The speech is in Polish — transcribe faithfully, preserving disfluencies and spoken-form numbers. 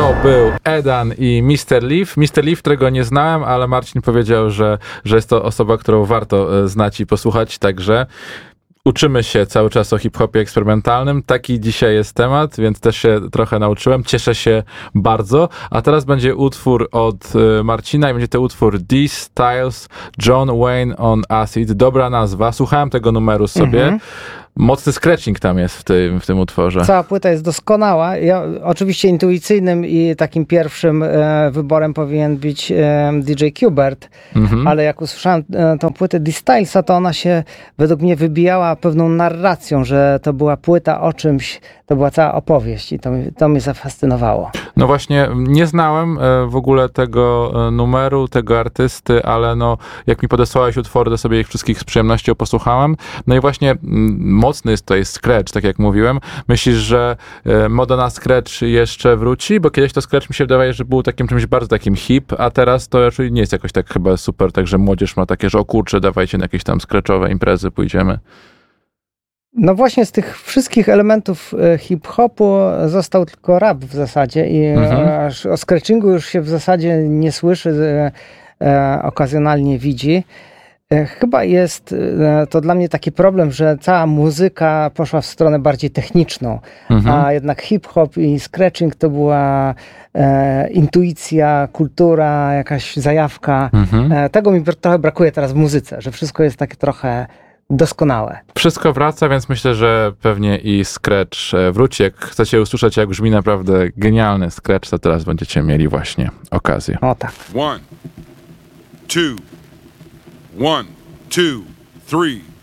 To był Edan i mister Leaf. mister Leaf, którego nie znałem, ale Marcin powiedział, że, że jest to osoba, którą warto znać i posłuchać, także uczymy się cały czas o hip-hopie eksperymentalnym. Taki dzisiaj jest temat, więc też się trochę nauczyłem. Cieszę się bardzo. A teraz będzie utwór od Marcina i będzie to utwór D Styles, John Wayne on Acid. Dobra nazwa. Słuchałem tego numeru sobie. Mhm. Mocny scratching tam jest w tym, w tym utworze. Cała płyta jest doskonała. Ja, oczywiście intuicyjnym i takim pierwszym e, wyborem powinien być e, D J Qbert, mhm. ale jak usłyszałem e, tą płytę D Stylesa, to ona się według mnie wybijała pewną narracją, że to była płyta o czymś, to była cała opowieść i to, to mnie zafascynowało. No właśnie, nie znałem e, w ogóle tego e, numeru, tego artysty, ale no, jak mi podesłałeś utwory, to sobie ich wszystkich z przyjemnością posłuchałem. No i właśnie m, mocny jest tutaj scratch, tak jak mówiłem. Myślisz, że e, moda na scratch jeszcze wróci? Bo kiedyś to scratch mi się wydaje, że był takim czymś bardzo takim hip, a teraz to raczej nie jest jakoś tak chyba super, także młodzież ma takie, że o kurczę, dawajcie na jakieś tam scratchowe imprezy, pójdziemy. No właśnie z tych wszystkich elementów hip-hopu został tylko rap w zasadzie i mhm. o scratchingu już się w zasadzie nie słyszy, e, okazjonalnie widzi. E, chyba jest e, to dla mnie taki problem, że cała muzyka poszła w stronę bardziej techniczną, mhm. a jednak hip-hop i scratching to była e, intuicja, kultura, jakaś zajawka. Mhm. E, tego mi trochę brakuje teraz w muzyce, że wszystko jest takie trochę doskonałe. Wszystko wraca, więc myślę, że pewnie i scratch wróci. Jak chcecie usłyszeć, jak brzmi naprawdę genialny scratch, to teraz będziecie mieli właśnie okazję. O tak. One, two, one, two, three.